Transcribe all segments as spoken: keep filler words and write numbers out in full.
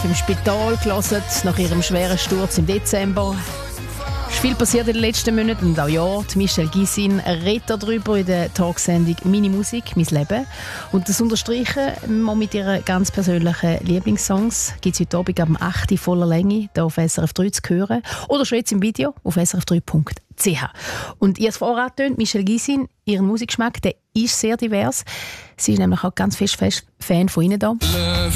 im Spital gehört, nach ihrem schweren Sturz im Dezember. Es ist viel passiert in den letzten Monaten und auch ja, die Michelle Gysin redet darüber in der Talksendung «Meine Musik, mein Leben». Und das Unterstreichen mal mit ihren ganz persönlichen Lieblingssongs gibt es heute Abend am acht Uhr voller Länge hier auf S R F drei zu hören oder schon jetzt im Video auf s r f drei punkt c h. Und ihr vorher angetönt, Michelle Gysin, ihren Musikgeschmack, der ist sehr divers. Sie ist nämlich auch ganz fest, fest Fan von ihnen hier.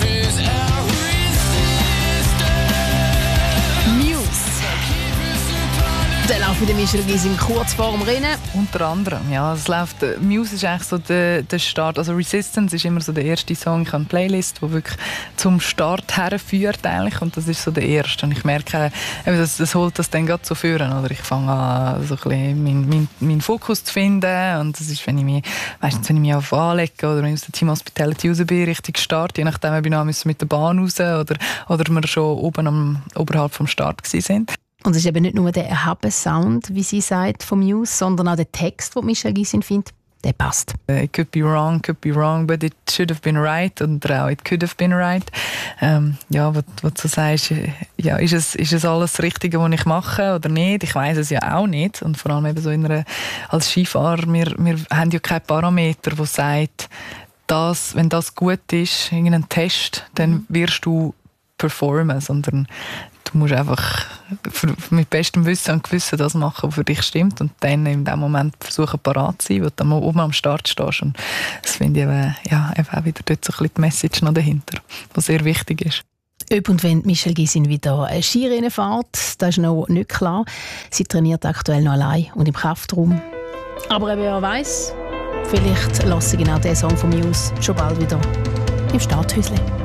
Dann läuft wieder Michelle Gysin kurz vor dem Rennen. Unter anderem, ja. Es läuft, Muse ist eigentlich so der, der Start. Also Resistance ist immer so der erste Song. Ich habe eine Playlist, die wirklich zum Start herführt eigentlich. Und das ist so der erste. Und ich merke, das, das holt das dann gerade so führen. Oder ich fange an, so ein bisschen meinen mein, mein Fokus zu finden. Und das ist, wenn ich mich, meistens, wenn ich mich auf anlege oder wenn ich aus der Team Hospitality raus bin, richtig Start. Je nachdem, ob ich noch mit der Bahn raus oder, oder wir schon oben am, oberhalb vom Start sind. Und es ist eben nicht nur der erhabene Sound, wie sie sagt, vom Muse, sondern auch der Text, den Michelle Gysin findet, der passt. It could be wrong, could be wrong, but it should have been right. Und auch it could have been right. Ähm, ja, was, was du sagst, ja, ist es, ist es alles das Richtige, was ich mache oder nicht? Ich weiss es ja auch nicht. Und vor allem eben so in einer, als Skifahrer, wir, wir haben ja keinen Parameter, der sagt, dass, wenn das gut ist, irgendein Test, dann wirst du performen, sondern du musst einfach mit bestem Wissen und Gewissen das machen, was für dich stimmt und dann in dem Moment versuchen, parat zu sein, weil du dann oben am Start stehst. Und das finde ich eben, ja, eben auch wieder dort so ein bisschen die Message noch dahinter, was sehr wichtig ist. Ob und wenn Michelle Gysin wieder ein Skirennen fährt, das ist noch nicht klar. Sie trainiert aktuell noch allein und im Kraftraum. Aber wer weiss, vielleicht lasse ich genau diesen Song von mir aus schon bald wieder im Starthäuschen.